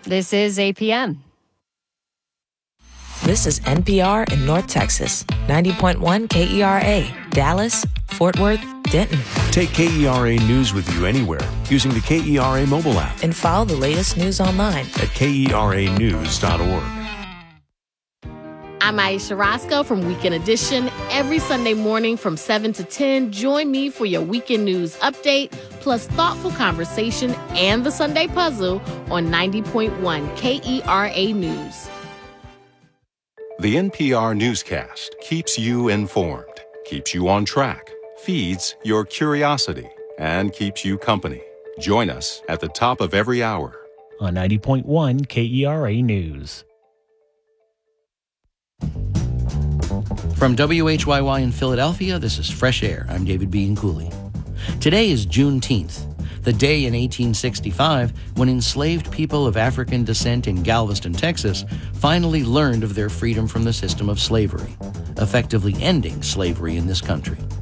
This is APM. This is NPR in North Texas, 90.1 KERA, Dallas, Fort Worth, Denton. Take KERA News with you anywhere using the KERA mobile app. And follow the latest news online at KERAnews.org. I'm Aisha Roscoe from Weekend Edition. Every Sunday morning from 7 to 10, join me for your weekend news update, plus thoughtful conversation and the Sunday puzzle on 90.1 KERA News. The NPR newscast keeps you informed, keeps you on track, feeds your curiosity, and keeps you company. Join us at the top of every hour on 90.1 KERA News. From WHYY in Philadelphia, this is Fresh Air. I'm David B. Cooley. Today is Juneteenth, the day in 1865 when enslaved people of African descent in Galveston, Texas, finally learned of their freedom from the system of slavery, effectively ending slavery in this country.